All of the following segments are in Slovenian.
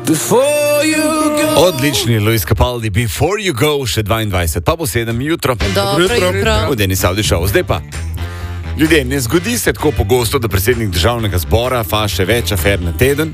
Odlični Luis Capaldi, Before You Go, še 22, pa bo 7 jutro. Dobro jutro. V Denis Audi Show. Zdaj pa, ljudje, ne zgodi se tako pogosto, da predsednik državnega zbora faše več afer na teden.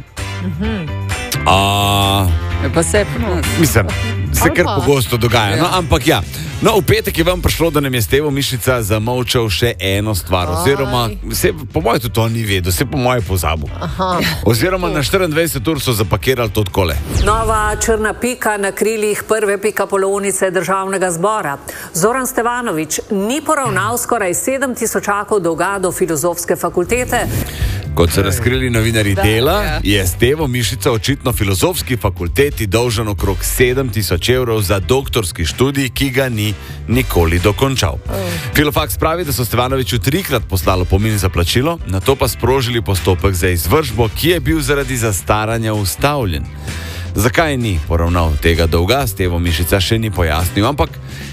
Pa se Mislim, se kar pogosto dogaja, no, ampak ja. No, v petek je vam prišlo, da nam je Stevo Mišica zamolčal še eno stvar, oziroma, po moje tudi to ni vedel, se po moje pozabil. Oziroma na 24 ur so zapakirali to takole. Nova črna pika na krilih prve pikapolovnice državnega zbora. Zoran Stevanović ni poravnal skoraj 7 tisočakov dolga do filozofske fakultete. Kot so razkrili novinarji Dela, je Stevo Mišica očitno filozofski fakulteti dolžan okrog 7 tisoč evrov za doktorski študij, ki ga ni nikoli dokončal. Filofaks pravi, da so Stevanoviću 3-krat poslali opomin za plačilo, nato pa sprožili postopek za izvršbo, ki je bil zaradi zastaranja ustavljen. Zakaj ni poravnal tega dolga, Stevo Mišica še ni pojasnil, ampak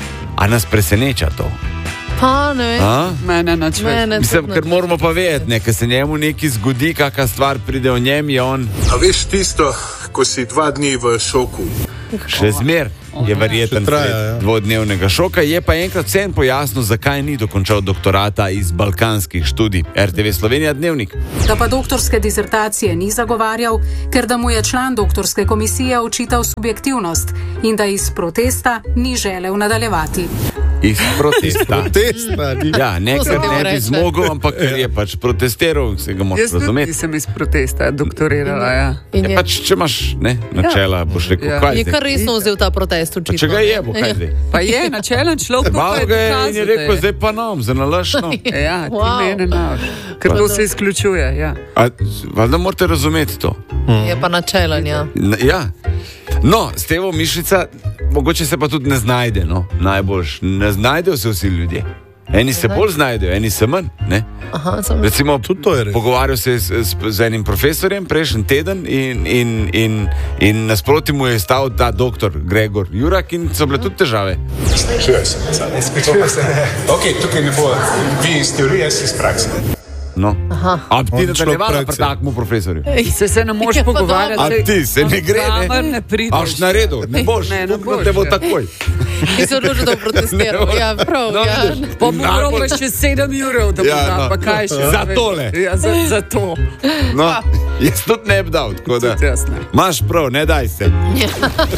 a nas preseneča to? Pa ne vem. Mene nič več. Mislim, ker moramo pa vedeti, ker se njemu nekaj zgodi, kakšna stvar pride v njem, je on... A veš tisto, ko si 2 dni v šoku? Še zmer je verjeten dvodnevnega šoka, je pa enkrat vsem pojasnil, zakaj ni dokončal doktorata iz balkanskih študij. RTV Slovenija Dnevnik. Da pa doktorske disertacije ni zagovarjal, ker da mu je član doktorske komisije očital subjektivnost in da iz protesta ni želel nadaljevati. Iz protesta. Ja, nekrat ne bi zmogel, ampak ker je pač protestiral, se ga moraš razumeti. Jaz nisem iz protesta doktorirala, ja. Je pač, če imaš načela, boš rekel, kaj je kar resno vzel ta protest očitno. Če ga je, bo kaj zdaj? Pa je, načelen človek, malo ga je in je rekel, zdaj pa nam, za nalašno. Ja, ti mene naš. Ker to se izključuje, ja. Valjda morate razumeti to. Je pa načelen, ja. Ja. No, Stevo Mišica, mogoče se pa tudi ne znajde, no, najboljš. Ne znajdejo se vsi ljudje. Eni se bolj znajdejo, eni se manj, ne? Recimo, pogovarjal se z enim profesorjem prejšnji teden in nasproti mu je stal ta doktor Gregor Jurak in so bile tudi težave. Sprašujem se. Ok, tukaj ne bo vi iz teorije, jaz iz prakse. No. A ti nadaljevala pri takmu profesorju? Se ne moš pogovarjati. A ti se ne gre, ne? Aš na redu, ne boš, te bo takoj. Ti so rožo to protestiral, ja, prav, ja. Pa mu roba še 7 evrov, da bo da, pa kaj še? Za tole. Ja, za to. No, jaz tudi ne bi dal, tako da. Imaš prav, ne daj se.